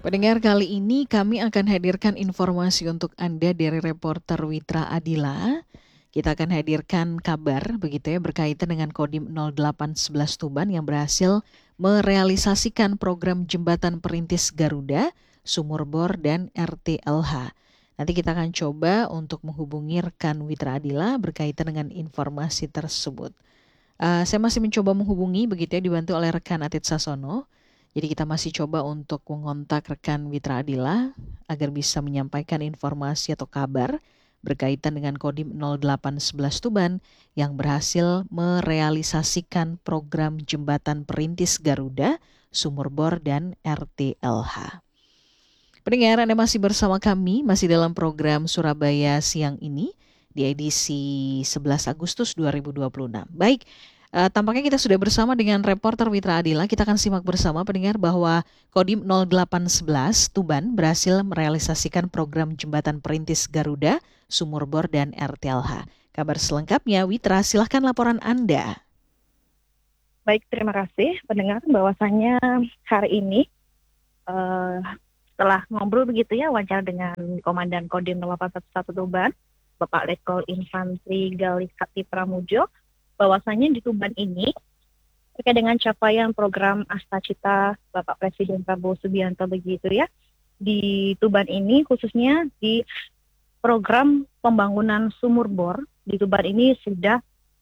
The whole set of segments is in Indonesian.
Pendengar, kali ini kami akan hadirkan informasi untuk Anda dari reporter Witra Adila. Kita akan hadirkan kabar begitu ya berkaitan dengan Kodim 0811 Tuban yang berhasil merealisasikan program jembatan perintis Garuda, Sumur Bor dan RTLH. Nanti kita akan coba untuk menghubungi rekan Witra Adila berkaitan dengan informasi tersebut. Saya masih mencoba menghubungi begitu ya dibantu oleh rekan Atit Sasono. Jadi kita masih coba untuk mengontak rekan Witra Adila agar bisa menyampaikan informasi atau kabar berkaitan dengan Kodim 0811 Tuban yang berhasil merealisasikan program jembatan perintis Garuda, Sumur Bor dan RTLH. Pendengar, Anda masih bersama kami, masih dalam program Surabaya Siang ini di edisi 11 Agustus 2026. Baik, tampaknya kita sudah bersama dengan reporter Witra Adila. Kita akan simak bersama pendengar bahwa Kodim 0811 Tuban berhasil merealisasikan program jembatan perintis Garuda, Sumur Bor dan RTLH. Kabar selengkapnya, Witra, silahkan laporan Anda. Baik, terima kasih pendengar. Bahwasannya hari ini setelah ngobrol begitu ya, wawancara dengan Komandan Kodim 0811 Tuban, Bapak Letkol Infantri Galih Hati Pramujo, bahwasannya di Tuban ini terkait dengan capaian program Asta Cita Bapak Presiden Prabowo Subianto begitu ya, di Tuban ini khususnya di program pembangunan sumur bor di Tuban ini sudah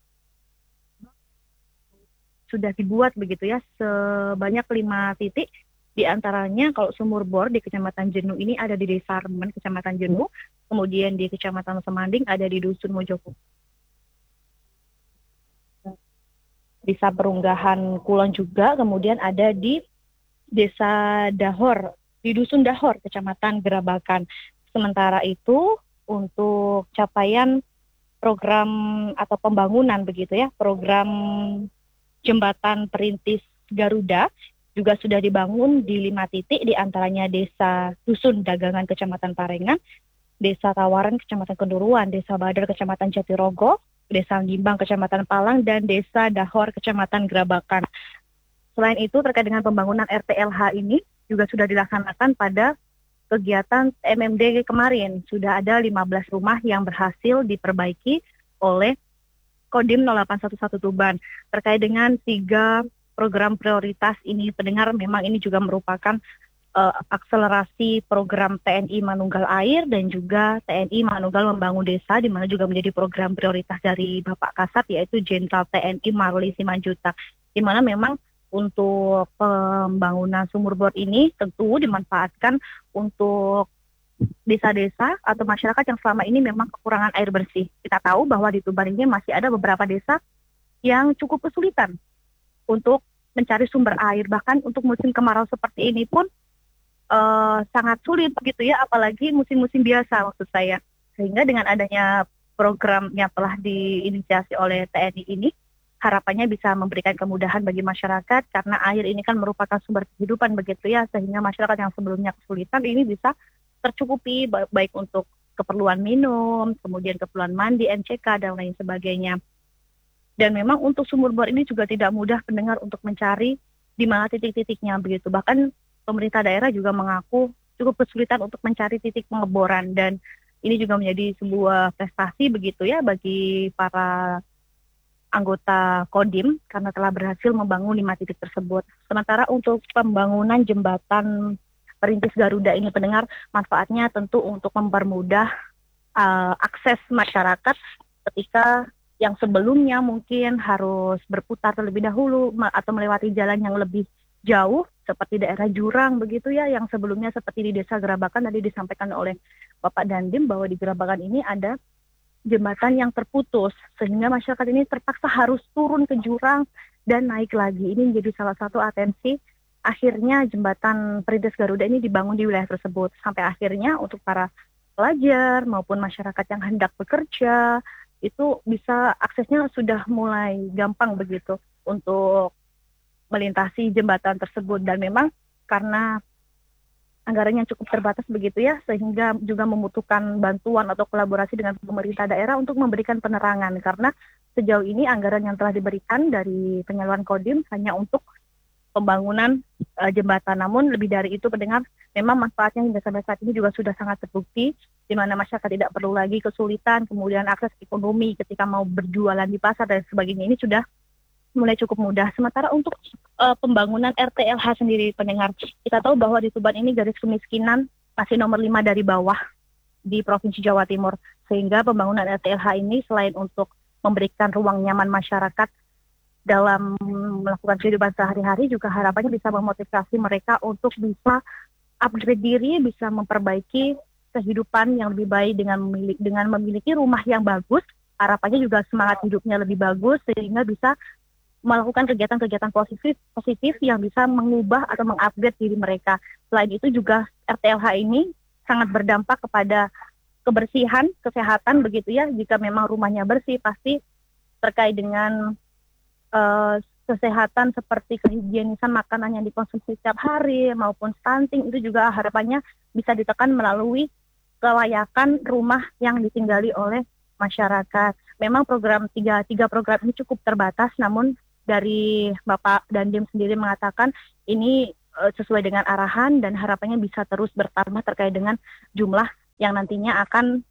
dibuat begitu ya, sebanyak 5 titik. Di antaranya kalau sumur bor di Kecamatan Jenuh ini ada di Desa Remen, Kecamatan Jenuh, kemudian di Kecamatan Semanding ada di Dusun Mojopuk. Desa Perunggahan Kulon juga, kemudian ada di Desa Dahor, di Dusun Dahor, Kecamatan Gerabakan. Sementara itu untuk capaian program atau pembangunan begitu ya, program jembatan perintis Garuda juga sudah dibangun di 5 titik, di antaranya Desa Dusun Dagangan Kecamatan Parengan, Desa Tawaran Kecamatan Kenduruan, Desa Badar Kecamatan Jatirogo, Desa Gimbang Kecamatan Palang, dan Desa Dahor Kecamatan Gerabakan. Selain itu terkait dengan pembangunan RTLH ini juga sudah dilaksanakan pada kegiatan MMD kemarin. Sudah ada 15 rumah yang berhasil diperbaiki oleh Kodim 0811 Tuban. Terkait dengan 3 program prioritas ini, pendengar, memang ini juga merupakan akselerasi program TNI Manunggal Air dan juga TNI Manunggal Membangun Desa, di mana juga menjadi program prioritas dari Bapak Kasat, yaitu Jenderal TNI Maruli Simanjuntak, di mana memang untuk pembangunan sumur bor ini tentu dimanfaatkan untuk desa-desa atau masyarakat yang selama ini memang kekurangan air bersih. Kita tahu bahwa di Tuban ini masih ada beberapa desa yang cukup kesulitan untuk mencari sumber air. Bahkan untuk musim kemarau seperti ini pun sangat sulit begitu ya, apalagi musim-musim biasa maksud saya. Sehingga dengan adanya program yang telah diinisiasi oleh TNI ini, harapannya bisa memberikan kemudahan bagi masyarakat, karena air ini kan merupakan sumber kehidupan begitu ya, sehingga masyarakat yang sebelumnya kesulitan ini bisa tercukupi baik untuk keperluan minum, kemudian keperluan mandi, MCK, dan lain sebagainya. Dan memang untuk sumur bor ini juga tidak mudah pendengar untuk mencari di mana titik-titiknya begitu. Bahkan pemerintah daerah juga mengaku cukup kesulitan untuk mencari titik pengeboran, dan ini juga menjadi sebuah prestasi begitu ya bagi para anggota Kodim karena telah berhasil membangun 5 titik tersebut. Sementara untuk pembangunan jembatan perintis Garuda ini, pendengar, manfaatnya tentu untuk mempermudah akses masyarakat ketika yang sebelumnya mungkin harus berputar terlebih dahulu atau melewati jalan yang lebih jauh seperti daerah jurang begitu ya, yang sebelumnya seperti di Desa Gerabakan tadi disampaikan oleh Bapak Dandim bahwa di Gerabakan ini ada jembatan yang terputus, sehingga masyarakat ini terpaksa harus turun ke jurang dan naik lagi. Ini menjadi salah satu atensi akhirnya jembatan perintis Garuda ini dibangun di wilayah tersebut, sampai akhirnya untuk para pelajar maupun masyarakat yang hendak bekerja itu bisa aksesnya sudah mulai gampang begitu untuk melintasi jembatan tersebut. Dan memang karena anggarannya cukup terbatas begitu ya, sehingga juga membutuhkan bantuan atau kolaborasi dengan pemerintah daerah untuk memberikan penerangan, karena sejauh ini anggaran yang telah diberikan dari penyaluran Kodim hanya untuk pembangunan jembatan. Namun lebih dari itu pendengar, memang manfaatnya hingga sampai saat ini juga sudah sangat terbukti, di mana masyarakat tidak perlu lagi kesulitan, kemudian akses ekonomi ketika mau berjualan di pasar dan sebagainya ini sudah mulai cukup mudah. Sementara untuk pembangunan RTLH sendiri pendengar, kita tahu bahwa di Tuban ini garis kemiskinan masih nomor 5 dari bawah di Provinsi Jawa Timur. Sehingga pembangunan RTLH ini selain untuk memberikan ruang nyaman masyarakat dalam melakukan kehidupan sehari-hari, juga harapannya bisa memotivasi mereka untuk bisa upgrade diri, bisa memperbaiki kehidupan yang lebih baik dengan memiliki rumah yang bagus. Harapannya juga semangat hidupnya lebih bagus sehingga bisa melakukan kegiatan-kegiatan positif yang bisa mengubah atau mengupgrade diri mereka. Selain itu juga RTLH ini sangat berdampak kepada kebersihan, kesehatan begitu ya. Jika memang rumahnya bersih, pasti terkait dengan kesehatan seperti kehigienisan makanan yang dikonsumsi setiap hari maupun stunting, itu juga harapannya bisa ditekan melalui kelayakan rumah yang ditinggali oleh masyarakat. Memang tiga program ini cukup terbatas, namun dari Bapak Dandim sendiri mengatakan ini sesuai dengan arahan dan harapannya bisa terus bertambah terkait dengan jumlah yang nantinya akan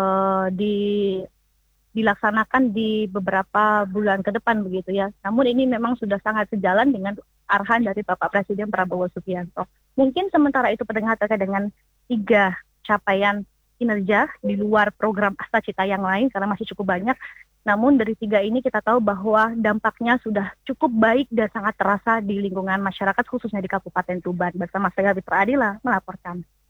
dilaksanakan di beberapa bulan ke depan begitu ya. Namun ini memang sudah sangat sejalan dengan arahan dari Bapak Presiden Prabowo Subianto. Mungkin sementara itu pendengar terkait dengan 3 capaian kinerja di luar program Asta Cita yang lain karena masih cukup banyak. Namun dari 3 ini kita tahu bahwa dampaknya sudah cukup baik dan sangat terasa di lingkungan masyarakat khususnya di Kabupaten Tuban. Bersama saya Fitra Adila melaporkan.